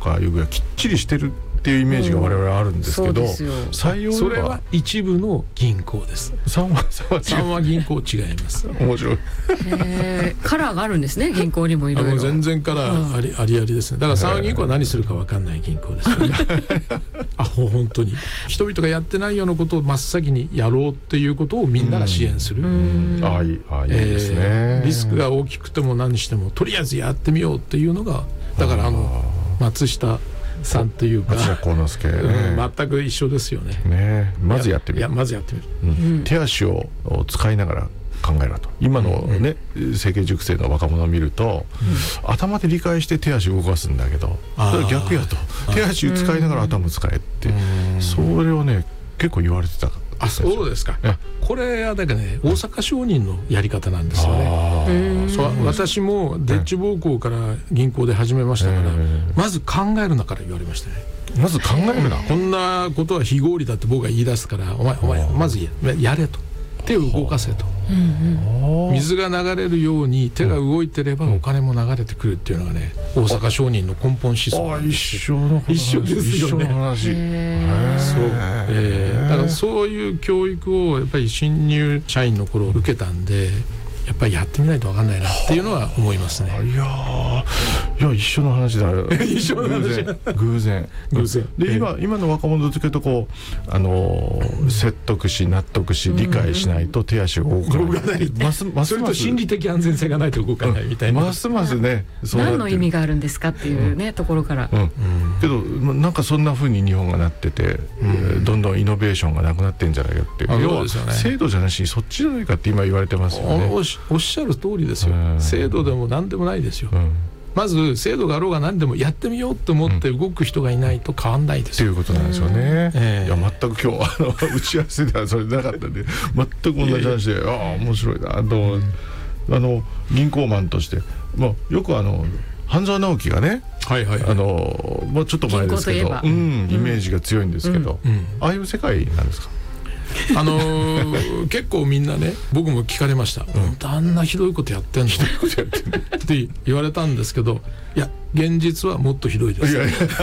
かいうぐらいきっちりしてるっていうイメージが我々はあるんですけど、採用それは一部の銀行です。三和銀行違います。 面白い。 カラーがあるんですね、銀行にもいろいろ。 全然カラーありですね。だから三和銀行は何するか分かんない銀行ですよね。本当に人々がやってないようなことを真っ先にやろうっていうことをみんなが支援する。 いいですね。 リスクが大きくても何してもとりあえずやってみようっていうのが、だから松下さんというか、 松下幸之助、 全く一緒ですよね。 まずやってみる。 まずやってみる。 手足を使いながら考えろと。今のね、成形塾生の若者を見ると、頭で理解して手足を動かすんだけど、逆やと。手足使いながら頭使えって、それをね結構言われてた。 そうですか。これはだからね、大阪商人のやり方なんですよね。私もデッチ暴行から銀行で始めましたから、まず考えるなから言われましたね。 まず考えるな。 こんなことは非合理だって僕が言い出すから、お前まずやれと。手を動かせと。水が流れるように手が動いてればお金も流れてくるっていうのがね、大阪商人の根本思想。 一緒ですよね。 だからそういう教育をやっぱり新入社員の頃受けたんで、やっぱりやってみないと分かんないなっていうのは思いますね。 いや一緒の話だ。 一緒の話。 偶然で、今の若者というと説得し納得し理解しないと手足が動かない。 それと心理的安全性がないと動かないみたいな。 ますますね。 何の意味があるんですかっていうねところから。 けどなんかそんな風に日本がなってて、どんどんイノベーションがなくなってんじゃないかっていう。要は制度じゃなしにそっちじゃないかって今言われてますよね。 おっしゃる通りですよ。制度でも何でもないですよ。まず制度があろうが何でもやってみようと思って動く人がいないと変わんないですよ。 ということなんですよね。いや全く今日打ち合わせではそれなかったんで、全く同じ話で面白いなと。銀行マンとして、よく半沢直樹がね、もうちょっと前ですけど、イメージが強いんですけど、ああいう世界なんですか。 結構みんなね、僕も聞かれました。あんなひどいことやってんのって言われたんですけど、いや現実はもっとひどいです。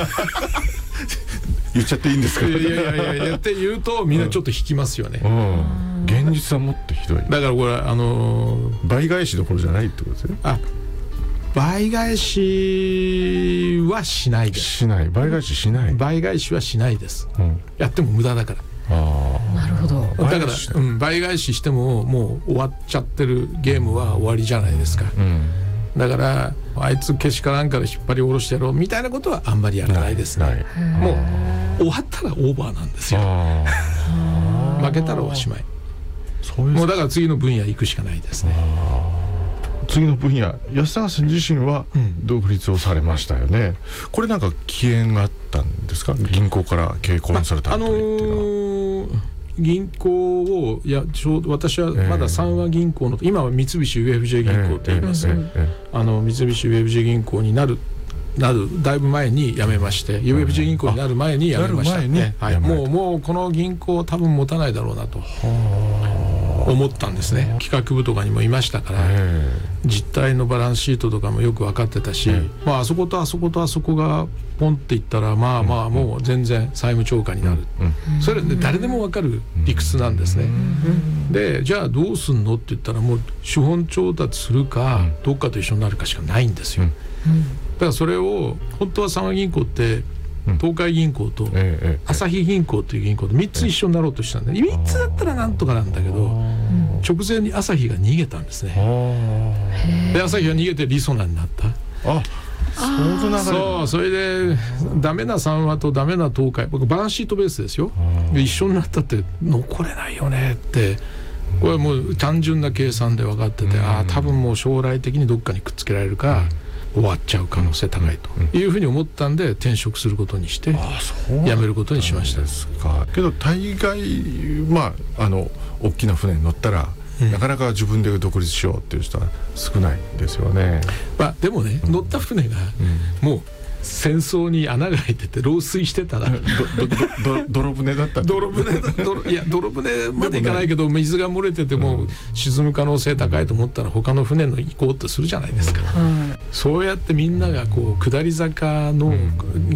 言っちゃっていいんですか。 いやって言うとみんなちょっと引きますよね。 現実はもっとひどい。 だからこれ倍返しどころじゃないってことですね。 倍返しはしないです。 倍返ししない。 倍返しはしないです。やっても無駄だから。 なるほど。 だから倍返ししてももう終わっちゃってるゲームは終わりじゃないですか。だからあいつけしからんから引っ張り下ろしてやろうみたいなことはあんまりやらないですね。もう終わったらオーバーなんですよ。負けたらおしまい。もうだから次の分野行くしかないですね。 次の分野、安永さん自身は独立をされましたよね。これなんか起源があったんですか。銀行から経営コンサルタントにっていうのは。 銀行を私はまだ三和銀行の、今は三菱 UFJ 銀行と言います。三菱 UFJ 銀行になるだいぶ前に辞めまして、UFJ 銀行になる前に辞めましたね。もうこの銀行多分持たないだろうなと思ったんですね。企画部とかにもいましたから、実態のバランスシートとかもよく分かってたし、あそことあそことあそこがポンっていったらもう全然債務超過になる。それで誰でも分かる理屈なんですね。でじゃあどうすんのって言ったら、もう資本調達するかどっかと一緒になるかしかないんですよ。だからそれを本当は三和銀行って東海銀行と朝日銀行という銀行と3つ一緒になろうとしたんで、3つだったらなんとかなんだけど、直前に朝日が逃げたんですね。で朝日が逃げてりそなになった。それでダメな三和とダメな東海、僕バランスシートベースですよ。一緒になったって残れないよねって、これはもう単純な計算で分かってて、多分もう将来的にどっかにくっつけられるか終わっちゃう可能性高いというふうに思ったんで、転職することにして辞めることにしました。 けど大概大きな船に乗ったらなかなか自分で独立しようっていう人は少ないですよね。 でもね、乗った船がもう戦争に穴が開いてて漏水してたら泥船だった泥船までいかないけど、水が漏れてても沈む可能性高いと思ったら他の船の行こうとするじゃないですか。そうやってみんながこう下り坂の